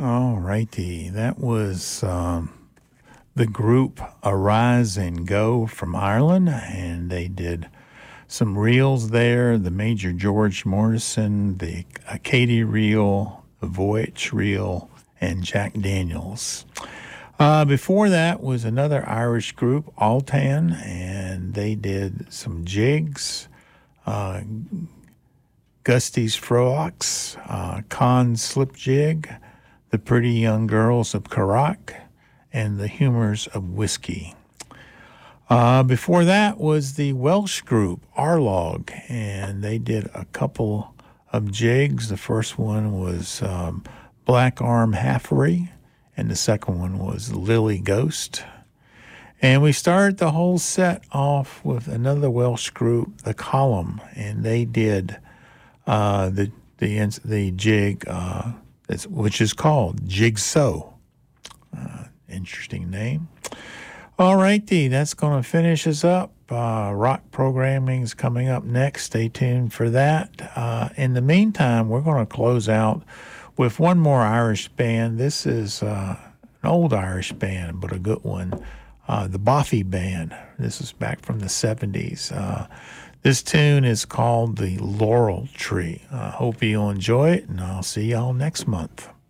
All righty. That was the group Arise and Go from Ireland, and they did some reels there, the Major George Morrison, the Katie reel, the Voyage reel, and Jack Daniels. Before that was another Irish group, Altan, and they did some jigs, Gusty's Froaks, Con Slip Jig, The Pretty Young Girls of Karak, and The Humors of Whiskey. Before that was the Welsh group, Arlog, and they did a couple of jigs. The first one was Black Arm Haffery, and the second one was Lily Ghost. And we started the whole set off with another Welsh group, the Column, and they did the jig, which is called Jigsaw. Interesting name. All righty, that's going to finish us up. Rock programming is coming up next. Stay tuned for that. In the meantime, we're going to close out with one more Irish band. This is an old Irish band, but a good one. The Boffey Band. This is back from the 70s. This tune is called The Laurel Tree. I hope you'll enjoy it, and I'll see y'all next month.